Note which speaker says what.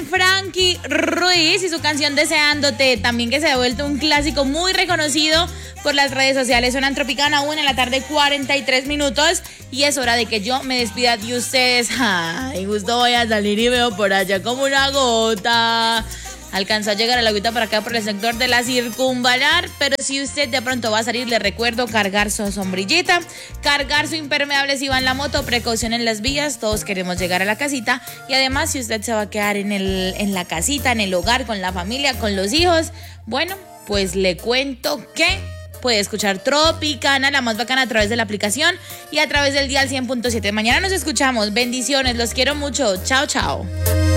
Speaker 1: también Frankie Ruiz y su canción Deseándote, también que se ha vuelto un clásico muy reconocido por las redes sociales. Suenan Tropicana 1 en la tarde, 43 minutos. Y es hora de que yo me despida de ustedes. Ay, justo voy a salir y veo por allá como una gota. Alcanzó a llegar el agüita por acá por el sector de la Circunvalar, pero si usted de pronto va a salir, le recuerdo cargar su sombrillita, cargar su impermeable si va en la moto, precaución en las vías, todos queremos llegar a la casita. Y además, si usted se va a quedar en la casita, en el hogar, con la familia, con los hijos, bueno, pues le cuento que puede escuchar Tropicana, la más bacana, a través de la aplicación y a través del dial 100.7. Mañana nos escuchamos. Bendiciones, los quiero mucho. Chao, chao.